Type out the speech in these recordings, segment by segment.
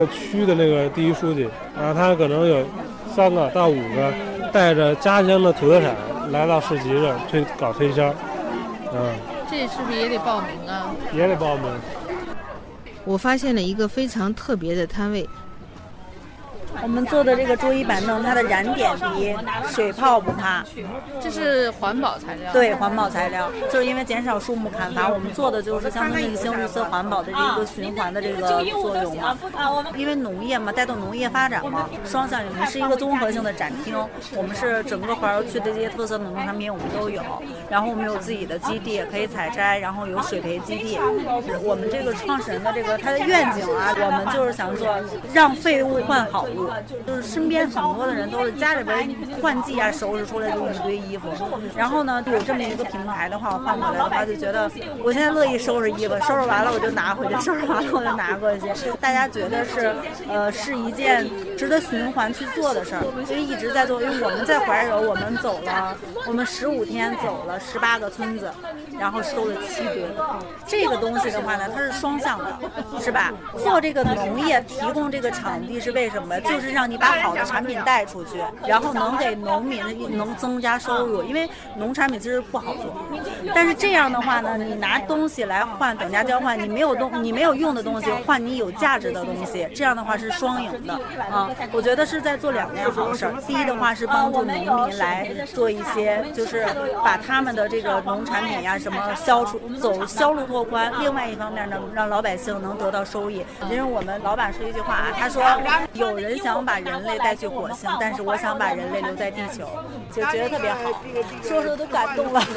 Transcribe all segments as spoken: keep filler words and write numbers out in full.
区的那个第一书记，然后他可能有三个到五个带着家乡的特产来到市集上推搞推销。嗯， 这是不是也得报名啊？ 也得报名。 我发现了一个非常特别的摊位。 我们做的这个桌椅板凳，它的燃点低，水泡不怕。 这是环保材料？ 对，环保材料，就是因为减少树木砍伐，我们做的就是相当于一个绿色环保的这一个循环的这个作用嘛。因为农业嘛，带动农业发展嘛，双向我们是一个综合性的展厅，我们是整个怀柔区的这些特色农产品我们都有，然后我们有自己的基地可以采摘，然后有水培基地。我们这个创始人的这个他的愿景啊，我们就是想说让废物换好物。就是身边很多的人都是家里边换季啊，收拾出来就一堆衣服，然后呢有这么一个平台的话，我换过来的话就觉得我现在乐意收拾衣服，收拾完了我就拿回去，收拾完了我就拿过去，大家觉得是呃是一件值得循环去做的事儿，所以一直在做。因为我们在怀柔，我们走了我们十五天走了十八个村子，然后收了七吨。这个东西的话呢，它是双向的，是吧？做这个农业提供这个场地是为什么？就是让你把好的产品带出去，然后能给农民能增加收入，因为农产品其实不好做，但是这样的话呢，你拿东西来换等价交换，你没有东你没有用的东西换你有价值的东西，这样的话是双赢的啊！我觉得是在做两件好事儿。第一的话是帮助农民来做一些，就是把他们的这个农产品呀、啊、什么销出走销路拓宽；另外一方面呢，让老百姓能得到收益。因为我们老板说一句话啊，他说有人想把人类带去火星，但是我想把人类留在地球，就觉得特别好，说说都感动了。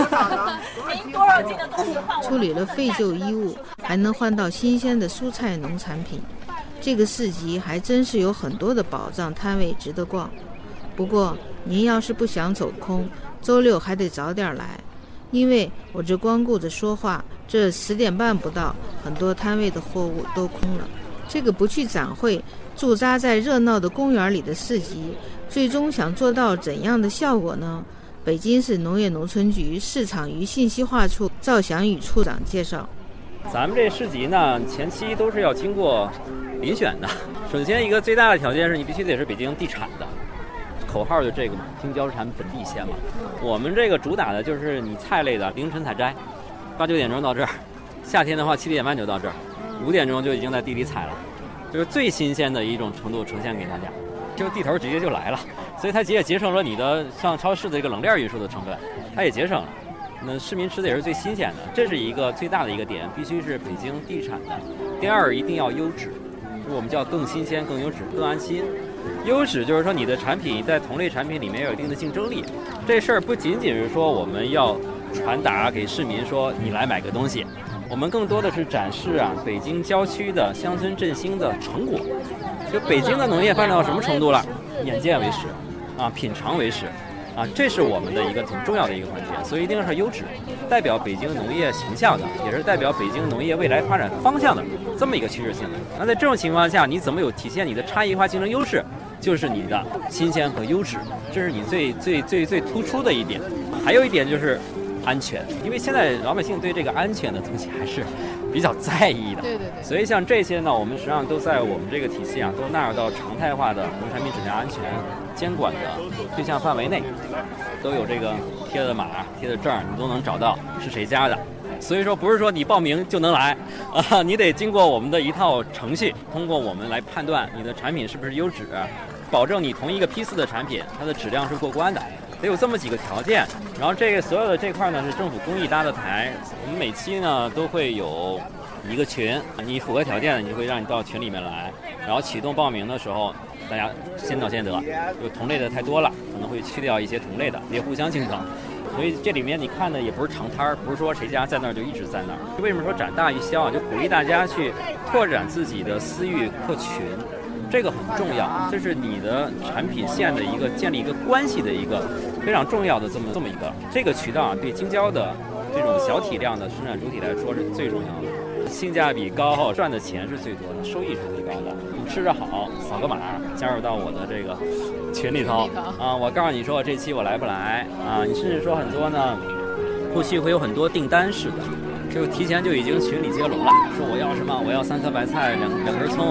处理了废旧衣物，还能换到新鲜的蔬菜农产品，这个市集还真是有很多的宝藏摊位值得逛。不过您要是不想走空，周六还得早点来，因为我这光顾着说话，这十点半不到，很多摊位的货物都空了。这个不去展会，驻扎在热闹的公园里的市集，最终想做到怎样的效果呢？北京市农业农村局市场与信息化处赵祥宇处长介绍， 咱们这市集呢，前期都是要经过遴选的。首先一个最大的条件是你必须得是北京地产的，口号就这个嘛，京郊产本地鲜嘛。我们这个主打的就是你菜类的凌晨采摘，八九点钟到这儿，夏天的话七点半就到这儿，五点钟就已经在地里采了，就是最新鲜的一种程度呈现给大家，就地头直接就来了，所以它也节省了你的上超市的这个冷链运输的成本，它也节省了。那市民吃的也是最新鲜的，这是一个最大的一个点，必须是北京地产的。第二，一定要优质，我们叫更新鲜、更优质、更安心。优质就是说你的产品在同类产品里面有一定的竞争力，这事儿不仅仅是说我们要传达给市民说你来买个东西，我们更多的是展示啊北京郊区的乡村振兴的成果。就北京的农业发展到什么程度了？眼见为实，啊，品尝为实。啊，这是我们的一个挺重要的一个环节，所以一定是优质，代表北京农业形象的，也是代表北京农业未来发展方向的这么一个趋势性的。那在这种情况下，你怎么有体现你的差异化竞争优势？就是你的新鲜和优质，这是你最最最最突出的一点。还有一点就是安全，因为现在老百姓对这个安全的东西还是比较在意的。 对对对。 所以像这些呢，我们实际上都在我们这个体系啊，都纳入到常态化的农产品质量安全监管的对象范围内，都有这个贴的码、贴的证，你都能找到是谁家的。所以说不是说你报名就能来啊，你得经过我们的一套程序，通过我们来判断你的产品是不是优质，保证你同一个批次的产品它的质量是过关的，得有这么几个条件。然后这个所有的这块呢是政府公益搭的台，我们每期呢都会有一个群，你符合条件的你就会让你到群里面来，然后启动报名的时候大家先到先得，有同类的太多了可能会去掉一些同类的，也互相竞争。所以这里面你看的也不是长摊儿，不是说谁家在那儿就一直在那儿。为什么说展大于销啊？就鼓励大家去拓展自己的私域客群，这个很重要，这是你的产品线的一个建立一个关系的一个非常重要的这么这么一个这个渠道啊，对京郊的这种小体量的生产主体来说是最重要的，性价比高，赚的钱是最多的，收益是最高的。你吃着好，扫个码加入到我的这个群里头啊，我告诉你说这期我来不来啊，你甚至说很多呢，后续会有很多订单式的，就提前就已经群里接龙了，说我要什么，我要三颗白菜，两两根葱。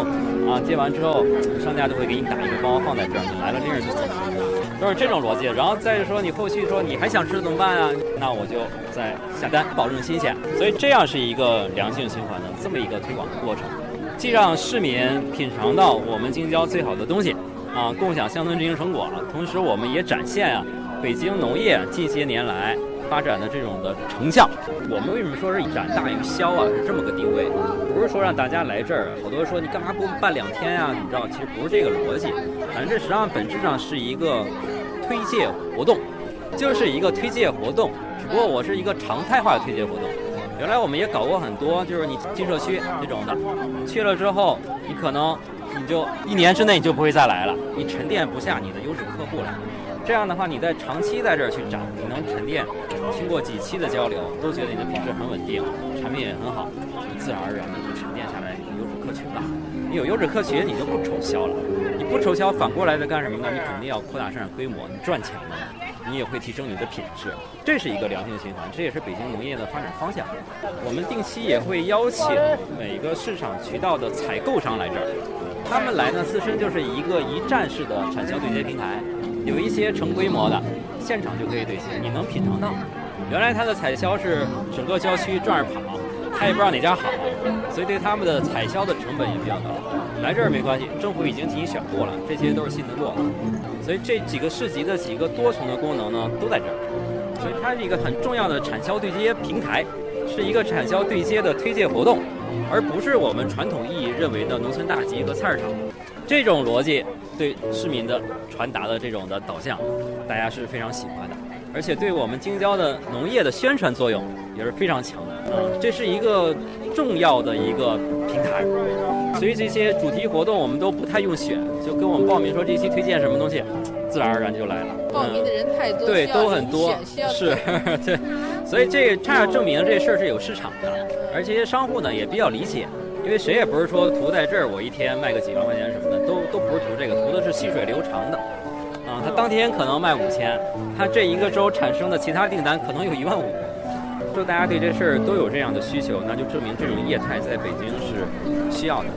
啊，接完之后商家就会给你打一个包放在这儿，你来了拎着就走，都是这种逻辑。然后再说你后续说你还想吃怎么办啊？那我就再下单，保证新鲜。所以这样是一个良性循环的这么一个推广的过程，既让市民品尝到我们京郊最好的东西啊，共享乡村振兴成果，同时我们也展现啊北京农业近些年来发展的这种的成效。我们为什么说是展大于销啊？是这么个定位，不是说让大家来这儿，好多人说你干嘛不办两天啊？你知道，其实不是这个逻辑。反正这实际上本质上是一个推介活动，就是一个推介活动，只不过我是一个常态化的推介活动。原来我们也搞过很多，就是你进社区这种的，去了之后，你可能你就一年之内你就不会再来了，你沉淀不下你的优质客户了。这样的话，你在长期在这儿去展，你能沉淀，经过几期的交流，都觉得你的品质很稳定，产品也很好，你自然而然的就沉淀下来优质客群了。你有优质客群，你就不愁销了。你不愁销，反过来在干什么呢？你肯定要扩大生产规模，你赚钱了，你也会提升你的品质。这是一个良性循环，这也是北京农业的发展方向。我们定期也会邀请每个市场渠道的采购商来这儿，他们来呢，自身就是一个一站式的产销对接平台。有一些成规模的，现场就可以对接，你能品尝到。原来它的采销是整个郊区转着跑，他也不知道哪家好，所以对他们的采销的成本也比较高。来这儿没关系，政府已经替你选过了，这些都是信得过的。所以这几个市集的几个多重的功能呢，都在这儿。所以它是一个很重要的产销对接平台，是一个产销对接的推介活动，而不是我们传统意义认为的农村大集和菜市场。这种逻辑对市民的传达的这种的导向，大家是非常喜欢的，而且对我们京郊的农业的宣传作用也是非常强的。嗯，这是一个重要的一个平台，所以这些主题活动我们都不太用选，就跟我们报名说这期推荐什么东西，自然而然就来了。 报名的人太多， 嗯、对，都很多，是，对，所以这差点证明这事儿是有市场的，而这些商户呢也比较理解。因为谁也不是说图在这儿我一天卖个几万块钱什么的，都都不是图这个，图的是细水流长的，啊，他当天可能卖五千，他这一个周产生的其他订单可能有一万五，就大家对这事儿都有这样的需求，那就证明这种业态在北京是需要的。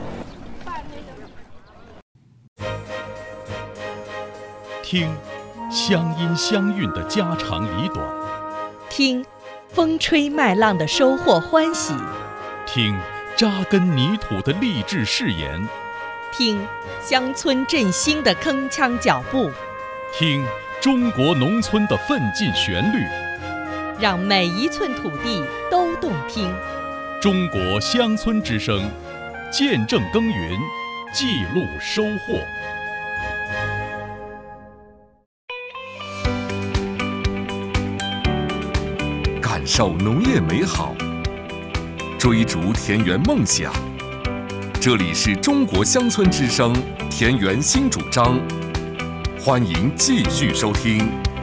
听乡音乡韵的家长里短， 听风吹麦浪的收获欢喜， 听扎根泥土的励志誓言， 听乡村振兴的铿锵脚步， 听中国农村的奋进旋律， 让每一寸土地都动听。 中国乡村之声，见证耕耘，记录收获。 感受农业美好，追逐田园梦想。这里是中国乡村之声田园新主张，欢迎继续收听。